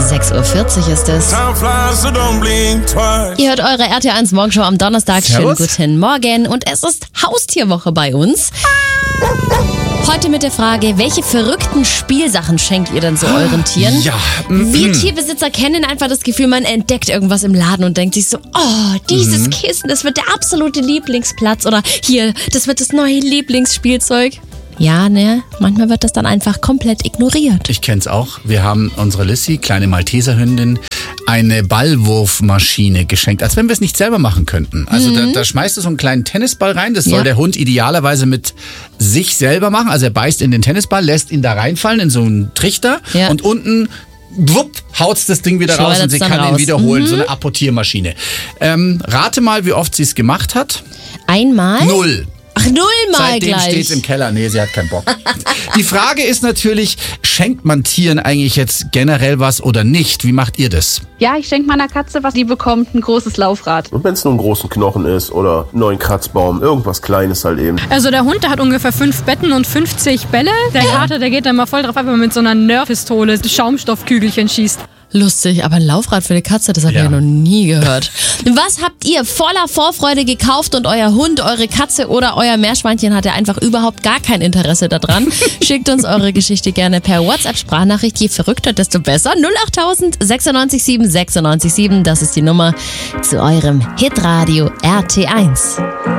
6:40 Uhr ist es. Ihr hört eure RT1 Morgenshow am Donnerstag. Servus. Schönen guten Morgen. Und es ist Haustierwoche bei uns. Heute mit der Frage, welche verrückten Spielsachen schenkt ihr denn so euren Tieren? Ja. Wir Tierbesitzer kennen einfach das Gefühl, man entdeckt irgendwas im Laden und denkt sich so, oh, dieses Kissen, das wird der absolute Lieblingsplatz. Oder hier, das wird das neue Lieblingsspielzeug. Ja, ne, manchmal wird das dann einfach komplett ignoriert. Ich kenn's auch. Wir haben unserer Lissy, kleine Malteserhündin, eine Ballwurfmaschine geschenkt, als wenn wir es nicht selber machen könnten. Also da schmeißt du so einen kleinen Tennisball rein, das soll der Hund idealerweise mit sich selber machen. Also er beißt in den Tennisball, lässt ihn da reinfallen in so einen Trichter und unten wupp, haut's das Ding wieder raus und sie kann ihn wiederholen. So eine Apportiermaschine. Rate mal, wie oft sie es gemacht hat. Einmal? 0. Ach, 0 Mal Seitdem gleich. steht's im Keller. Nee, sie hat keinen Bock. Die Frage ist natürlich, schenkt man Tieren eigentlich jetzt generell was oder nicht? Wie macht ihr das? Ja, ich schenke meiner Katze was, die bekommt ein großes Laufrad. Und wenn es nur einen großen Knochen ist oder einen neuen Kratzbaum, irgendwas Kleines halt eben. Also der Hund, der hat ungefähr 5 Betten und 50 Bälle. Der Kater, der geht dann mal voll drauf ab, wenn man mit so einer Nerf-Pistole Schaumstoffkügelchen schießt. Lustig, aber ein Laufrad für eine Katze, das habe ich ja noch nie gehört. Was habt ihr voller Vorfreude gekauft und euer Hund, eure Katze oder euer Meerschweinchen hatte einfach überhaupt gar kein Interesse daran? Schickt uns eure Geschichte gerne per WhatsApp-Sprachnachricht. Je verrückter, desto besser. 08000 96 7 96 7, das ist die Nummer zu eurem Hitradio RT1.